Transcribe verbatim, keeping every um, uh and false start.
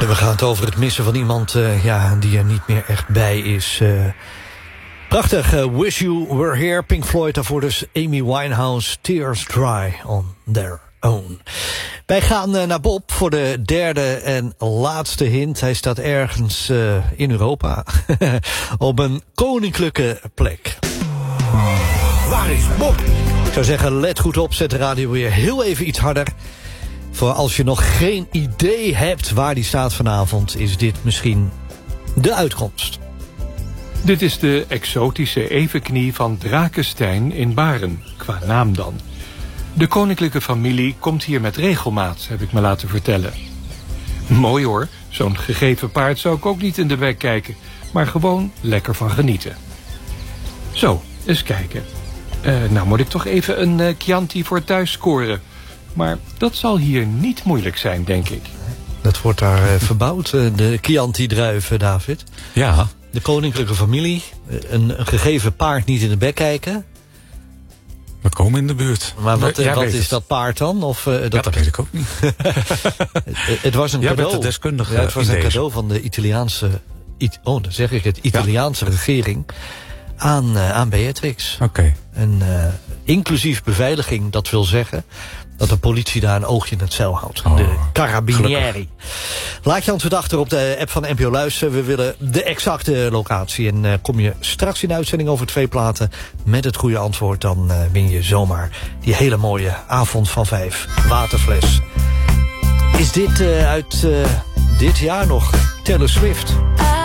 En we gaan het over het missen van iemand uh, ja, die er niet meer echt bij is. Uh, prachtig, uh, Wish You Were Here, Pink Floyd. Daarvoor dus Amy Winehouse, Tears Dry on Their Own. Wij gaan uh, naar Bob voor de derde en laatste hint. Hij staat ergens uh, in Europa op een koninklijke plek. Waar is Bob? Ik zou zeggen, let goed op, zet de radio weer heel even iets harder. Voor als je nog geen idee hebt waar die staat vanavond, is dit misschien de uitkomst. Dit is de exotische evenknie van Drakenstein in Baren, qua naam dan. De koninklijke familie komt hier met regelmaat, heb ik me laten vertellen. Mooi hoor, zo'n gegeven paard zou ik ook niet in de bek kijken, maar gewoon lekker van genieten. Zo, eens kijken. Uh, nou moet ik toch even een uh, Chianti voor thuis scoren. Maar dat zal hier niet moeilijk zijn, denk ik. Dat wordt daar uh, verbouwd, uh, de Chianti-druiven, David. Ja. De koninklijke familie, een, een gegeven paard niet in de bek kijken. We komen in de buurt. Maar wat, ja, wat is het. dat paard dan? Of, uh, dat... Ja, dat weet ik ook niet. het, het was een Jij cadeau. bent de deskundige ja, het was in een deze. cadeau van de Italiaanse... Oh, dan zeg ik het. Italiaanse ja. regering aan, uh, aan Beatrix. Oké. Okay. En uh, inclusief beveiliging, dat wil zeggen dat de politie daar een oogje in het zeil houdt. Oh, de Carabinieri. Gelukkig. Laat je antwoord achter op de app van N P O Luisteren. We willen de exacte locatie. En uh, kom je straks in de uitzending over twee platen met het goede antwoord, dan uh, win je zomaar die hele mooie avond van vijf waterfles. Is dit uh, uit uh, dit jaar nog Taylor Swift?